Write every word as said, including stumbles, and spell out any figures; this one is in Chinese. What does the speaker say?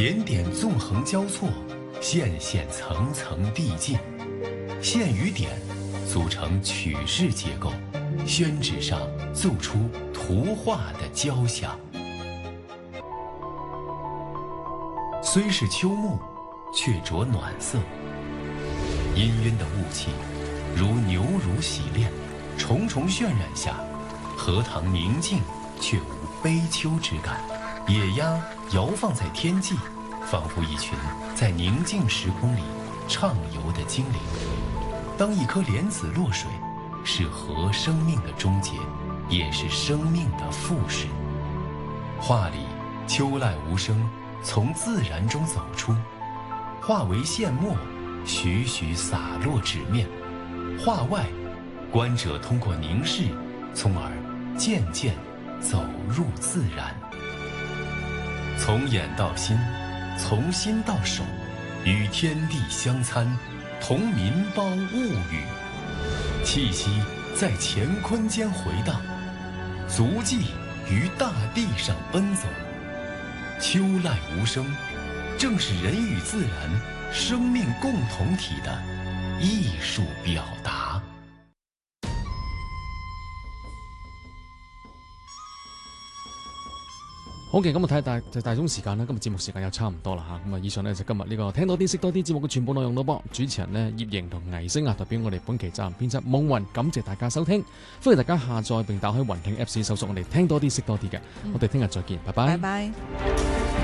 点点纵横交错，线线层层递进，线与点组成曲式结构，宣纸上奏出图画的交响。虽是秋暮，却着暖色。氤氲的雾气，如牛乳洗炼，重重渲染下，荷塘宁静却无悲秋之感。野鸭摇放在天际，仿佛一群在宁静时空里畅游的精灵。当一颗莲子落水，是河生命的终结，也是生命的复始。画里秋籁无声，从自然中走出，化为线墨，徐徐洒落纸面。画外，观者通过凝视，从而渐渐走入自然。从眼到心，从心到手，与天地相参，同民胞物语，气息在乾坤间回荡，足迹于大地上奔走。秋籁无声，正是人与自然生命共同体的艺术表达。 好嘅，咁啊睇大就大鐘時間啦，今日節目時間又差唔多啦嚇，咁啊以上呢就今日呢個聽多啲識多啲節目嘅全部內容咯噃。主持人呢葉瑩同倪星啊，代表我哋本期責任編輯夢雲，感謝大家收聽，歡迎大家下載並打開雲聽 Apps 搜索我哋聽多啲識多啲嘅，嗯、我哋聽日再見，拜拜。拜拜。